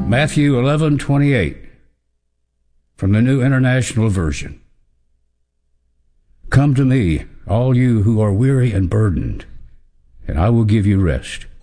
Matthew 11:28 from the New International Version. Come to me, all you who are weary and burdened, and I will give you rest.